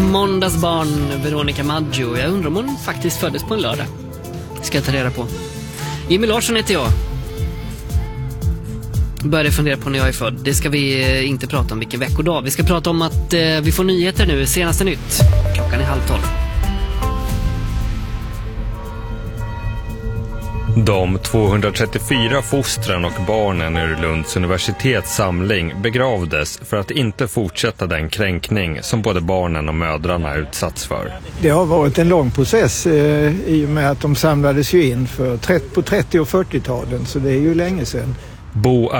måndagsbarn Veronica Maggio. Jag undrar om hon faktiskt föddes på en lördag. Ska jag ta reda på. Jimmy Larsson heter jag. Började fundera på när jag är född. Det ska vi inte prata om vilken veckodag. Vi ska prata om att vi får nyheter nu. Senaste nytt. Klockan är 11:30. De 234 fostren och barnen ur Lunds universitets samling begravdes för att inte fortsätta den kränkning som både barnen och mödrarna utsatts för. Det har varit en lång process i och med att de samlades ju in på 30- och 40-talen, så det är ju länge sedan. Bo